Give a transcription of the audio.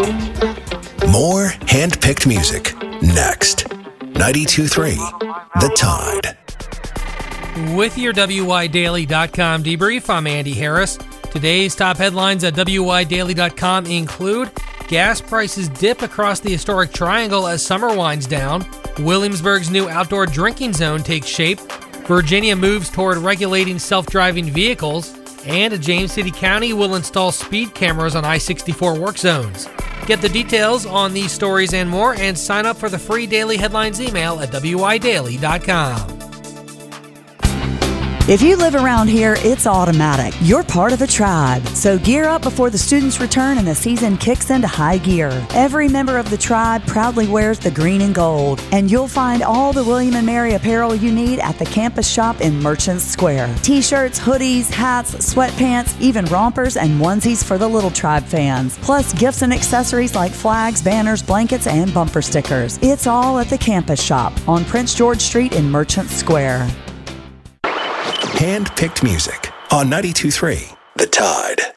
More hand-picked music next. 92.3 The Tide. With your WYDaily.com debrief, I'm Andy Harris. Today's top headlines at WYDaily.com include gas prices dip across the historic Triangle as summer winds down, Williamsburg's new outdoor drinking zone takes shape, Virginia moves toward regulating self-driving vehicles, and James City County will install speed cameras on I-64 work zones. Get the details on these stories and more, and sign up for the free daily headlines email at WYDaily.com. If you live around here, it's automatic. You're part of the tribe. So gear up before the students return and the season kicks into high gear. Every member of the tribe proudly wears the green and gold. And you'll find all the William & Mary apparel you need at the campus shop in Merchants Square. T-shirts, hoodies, hats, sweatpants, even rompers and onesies for the Little Tribe fans. Plus gifts and accessories like flags, banners, blankets, and bumper stickers. It's all at the campus shop on Prince George Street in Merchants Square. Hand-picked music on 92.3 The Tide.